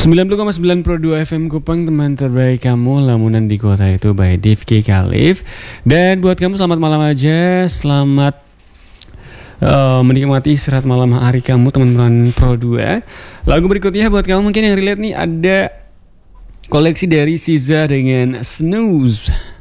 90,9 Pro 2 FM Kupang, teman terbaik kamu, lamunan di kota itu by Divki Khalif. Dan buat kamu selamat malam aja, selamat menikmati istirahat malam hari kamu teman-teman Pro 2. Lagu berikutnya buat kamu mungkin yang relate nih, ada koleksi dari SZA dengan Snooze.